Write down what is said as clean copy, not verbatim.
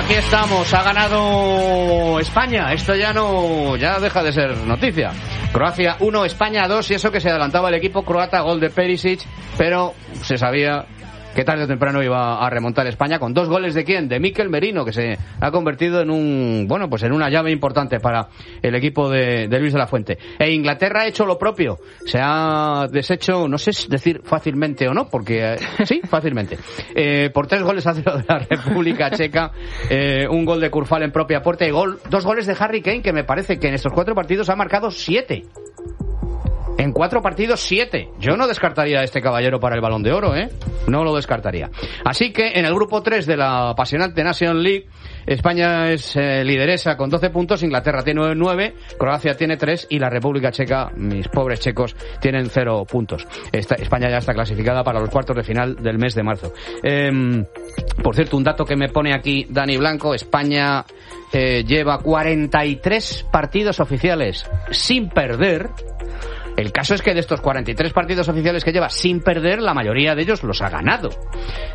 aquí estamos. Ha ganado España. Esto ya deja de ser noticia. Croacia 1, España 2, y eso que se adelantaba el equipo croata, gol de Perisic, pero se sabía que tarde o temprano iba a remontar España con 2 goles de ¿quién? De Mikel Merino, que se ha convertido en en una llave importante para el equipo de Luis de la Fuente. E Inglaterra ha hecho lo propio. Se ha deshecho, no sé decir fácilmente o no, porque sí, fácilmente. Por 3-0 de la República Checa, un gol de Courfal en propia puerta y 2 goles de Harry Kane, que me parece que en estos 4 partidos ha marcado 7. En 4 partidos, 7. Yo no descartaría a este caballero para el Balón de Oro, No lo descartaría. Así que en el grupo 3 de la apasionante National League, España es lideresa con 12 puntos, Inglaterra tiene 9, Croacia tiene 3 y la República Checa, mis pobres checos, tienen 0 puntos. España ya está clasificada para los cuartos de final del mes de marzo. Por cierto, un dato que me pone aquí Dani Blanco: España lleva 43 partidos oficiales sin perder. El caso es que de estos 43 partidos oficiales que lleva sin perder, la mayoría de ellos los ha ganado.